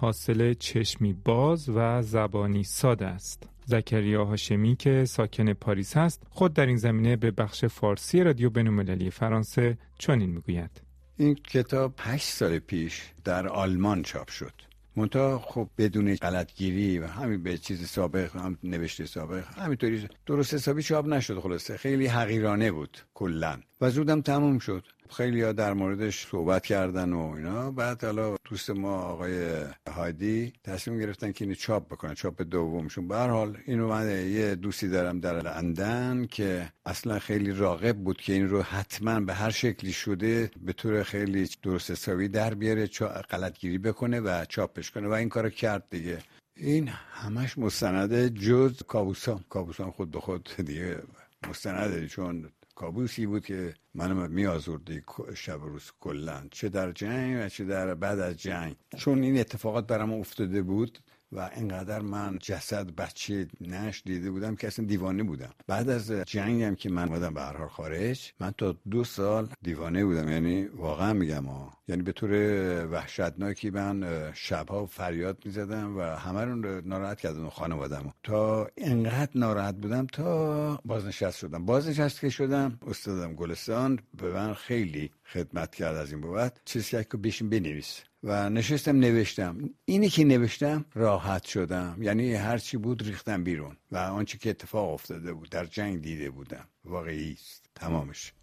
حاصل چشمی باز و زبانی ساده است. زکریا هاشمی که ساکن پاریس است، خود در این زمینه به بخش فارسی رادیو بین‌المللی فرانسه چنین میگوید: این کتاب 8 سال پیش در آلمان چاپ شد. منتها خب بدون غلطگیری و همین به چیز سابق، هم نوشته سابق، همینطوری درست حسابی چاپ نشد. خلاصه خیلی حقیرانه بود کلا و زودم تموم شد. خیلی ها در موردش صحبت کردن و اینا. بعد حالا دوست ما آقای هادی تصمیم گرفتن که اینو چاپ بکنن، چاپ دومشون. به هر حال اینو من یه دوستی دارم در لندن که اصلا خیلی راغب بود که این رو حتما به هر شکلی شده به طور خیلی درست حسابی در بیاره، غلطگیری بکنه و چاپش کنه و این کارو کرد دیگه. این همش مستنده جز کابوسان خود به خود دیگه مستنده، چون کابوسی بود که منو میازورد شب و روز کلن، چه در جنگ و چه در بعد از جنگ. چون این اتفاقات برام افتاده بود و اینقدر من جسد بچه نش دیده بودم که اصلا دیوانه بودم. بعد از جنگم که من اومدم به هر حال خارج، من تا 2 سال دیوانه بودم. یعنی واقعا میگم یعنی به طور وحشتناکی من شبها فریاد میزدم و همه رو ناراحت کردم، خانواده‌مو. تا اینقدر ناراحت بودم تا بازنشست شدم. بازنشست که شدم، استادم گلستان به من خیلی خدمت کرد. از این بابت چیزی که بشین بنویس و نشستم نوشتم. اینی که نوشتم راحت شدم، یعنی هر چی بود ریختم بیرون و آنچه که اتفاق افتاده بود در جنگ دیده بودم واقعی است تمامش.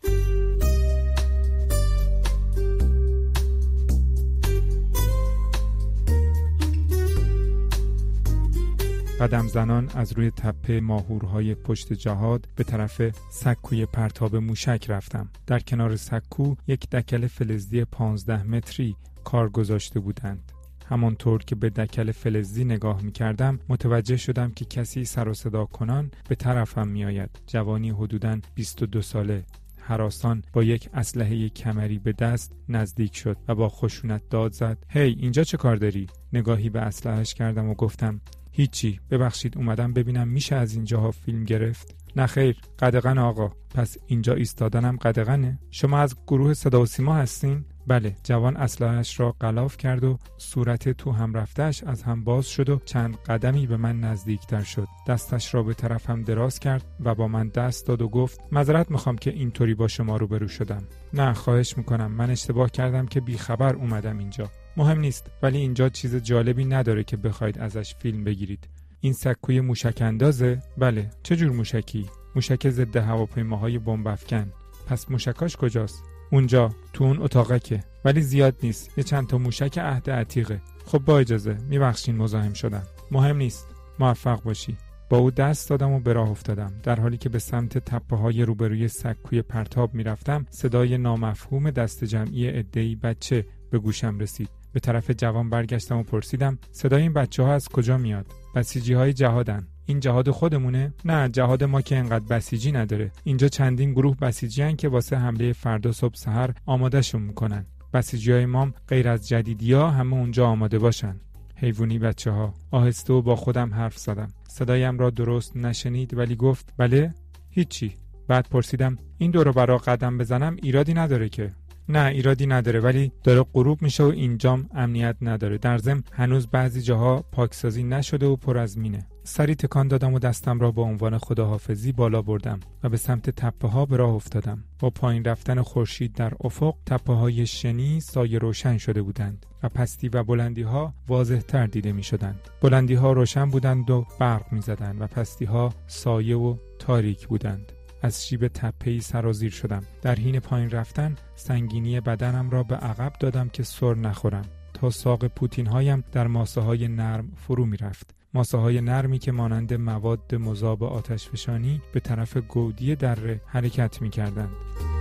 قدم زنان از روی تپه ماهورهای پشت جهاد به طرف سکوی پرتاب موشک رفتم. در کنار سکو یک دکل فلزی 15 متری کار گذاشته بودند. همانطور که به دکل فلزی نگاه می کردم متوجه شدم که کسی سر و صدا کنان به طرفم می آید. جوانی حدوداً 22 ساله هراسان با یک اسلحه کمری به دست نزدیک شد و با خشونت داد زد: هی اینجا چه کار داری؟ نگاهی به اسلحه‌اش کردم و گفتم: هیچی، ببخشید اومدم ببینم میشه از اینجاها فیلم گرفت. نه خیر، قدغن آقا. پس اینجا ایستادنم قدغنه؟ شما از گروه صدا و سیما هستین؟ بله. جوان اسلحه‌اش را غلاف کرد و صورت تو هم رفته‌اش از هم باز شد و چند قدمی به من نزدیکتر شد. دستش را به طرفم دراز کرد و با من دست داد و گفت: معذرت میخوام که اینطوری با شما روبرو شدم. نه خواهش میکنم، من اشتباه کردم که بی خبر اومدم اینجا. مهم نیست، ولی اینجا چیز جالبی نداره که بخواید ازش فیلم بگیرید. این سکوی موشک اندازه؟ بله. چه جور موشکی؟ موشک ضد هواپیماهای بمب افکن. پس موشکاش کجاست؟ اونجا تو اون اتاقکه، ولی زیاد نیست. یه چند تا موشک عهد عتیقه. خب با اجازه، میبخشین مزاحم شدم. مهم نیست. موفق باشی. با او دست دادم و به راه افتادم. در حالی که به سمت تپه‌های روبروی سکوی پرتاب میرفتم، صدای نامفهوم دست جمعی عده‌ای بچه به گوشم رسید. به طرف جوان برگشتم و پرسیدم: صدای این بچه‌ها از کجا میاد؟ بسیجی‌های جهادن. این جهاد خودمونه؟ نه، جهاد ما که انقدر بسیجی نداره. اینجا چندین گروه بسیجی هن که واسه حمله فردا صبح سحر آمادهشون میکنن. بسیجی‌های مام غیر از جدیدی‌ها همه اونجا آماده باشن. حیوانی بچه‌ها. آهسته و با خودم حرف زدم. صدایم را درست نشنید ولی گفت: بله. هیچی. بعد پرسیدم: این دور و برا قدم بزنم ایرادی نداره که؟ نه ایرادی نداره، ولی داره غروب میشه و اینجام امنیت نداره. در ضمن هنوز بعضی جاها پاکسازی نشده و پر از مینه. سری تکان دادم و دستم را با عنوان خداحافظی بالا بردم و به سمت تپه ها به راه افتادم. با پایین رفتن خورشید در افق، تپه های شنی سایه روشن شده بودند و پستی و بلندی ها واضح تر دیده می شدند. بلندی ها روشن بودند و برق می زدند و پستی ها سایه و تاریک بودند. از شیب تپه‌ای سرازیر شدم. در حین پایین رفتن سنگینی بدنم را به عقب دادم که سر نخورم تا ساق پوتین‌هایم در ماسه‌های نرم فرو می‌رفت. ماسه‌های نرمی که مانند مواد مذاب آتشفشانی به طرف گودی دره حرکت می‌کردند.